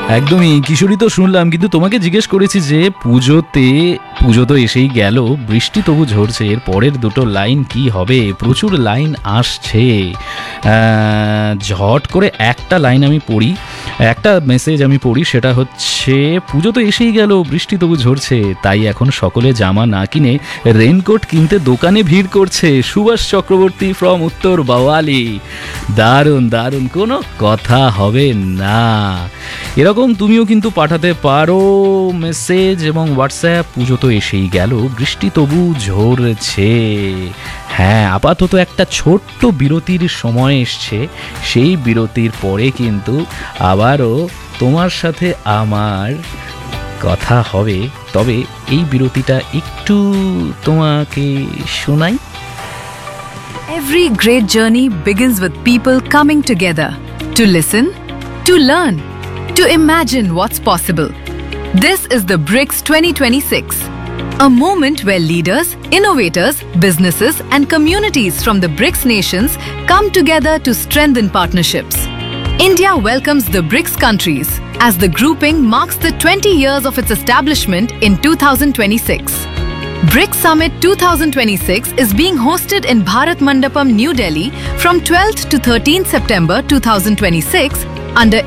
একদমই কিশোরী তো শুনলাম, কিন্তু তোমাকে জিজ্ঞেস করেছি যে পুজো তো এসেই গেল, বৃষ্টি তবু ঝরছে, এর পরের দুটো লাইন কি হবে? প্রচুর লাইন আসছে। ঝট করে একটা লাইন আমি পড়ি, একটা মেসেজ আমি পড়ি, সেটা হচ্ছে পুজো তো এসেই গেল, বৃষ্টি তবু ঝরছে, তাই এখন সকলে জামা না কিনে রেনকোট কিনতে দোকানে ভিড় করছে। সুভাষ চক্রবর্তী ফ্রম উত্তর বাওয়ালি। দারুণ দারুণ, কোনো কথা হবে না। এরকম তুমিও কিন্তু পাঠাতে পারো মেসেজ এবং হোয়াটসঅ্যাপ। পুজো তো এসেই গেল, বৃষ্টি তবু ঝরছে। হ্যাঁ, আপাতত একটা ছোট্ট বিরতির সময় এসছে, সেই বিরতির পরে কিন্তু আবারও তোমার সাথে আমার কথা হবে। তবে এই বিরতিটা একটু তোমাকে শোনাই। Every great journey begins with people coming together to listen, to learn, to imagine what's possible. This is the BRICS 2026, a moment where leaders, innovators, businesses, and communities from the BRICS nations come together to strengthen partnerships. India welcomes the BRICS countries as the grouping marks the 20 years of its establishment in 2026. BRICS Summit 2026 is being hosted in Bharat Mandapam, New Delhi from 12th to 13th September 2026 under